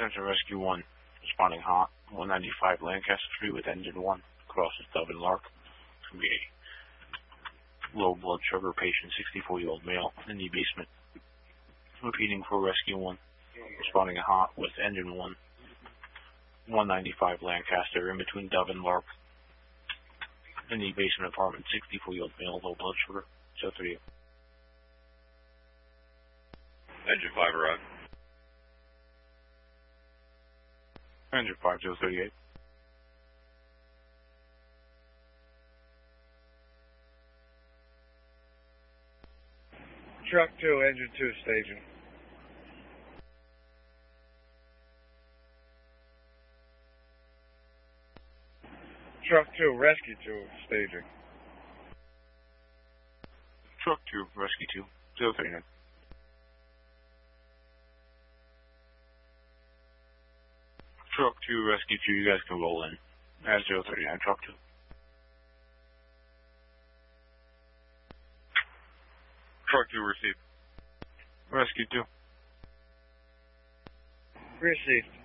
Attention Rescue 1, responding hot, 195 Lancaster Street with engine 1, crosses Dove and Lark. It's going to be a low blood sugar patient, 64-year-old male, in the basement. Repeating for Rescue 1, responding hot with engine 1, 195 Lancaster, in between Dove and Lark. In the basement apartment, 64-year-old male, low blood sugar, 038. Engine 5 arrived. Engine 5, 038. Truck 2, engine 2 staging. Truck 2, rescue 2 staging. Truck 2, rescue 2, 039. Truck 2, rescue 2, you guys can roll in. At 039, truck 2. Truck 2 received. Rescue 2. Received.